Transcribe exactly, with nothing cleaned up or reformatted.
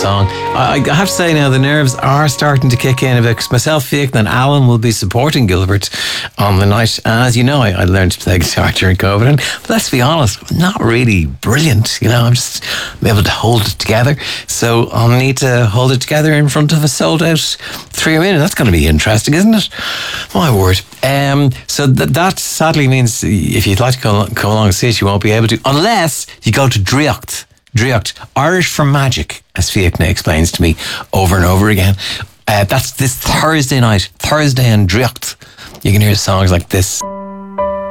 song. I, I have to say now, the nerves are starting to kick in a bit, because myself, Fiach, and Alan will be supporting Gilbert on the night. And as you know, I, I learned to play guitar during COVID. And but let's be honest, not really brilliant. You know, I'm just able to hold it together. So I'll need to hold it together in front of a sold out three arena. That's going to be interesting, isn't it? My word. Um, so th- that sadly means if you'd like to come, come along and see it, you won't be able to, unless you go to Driocht. Driocht, Irish for magic, as Fiachna explains to me over and over again. Uh, that's this Thursday night, Thursday in Driocht. You can hear songs like this.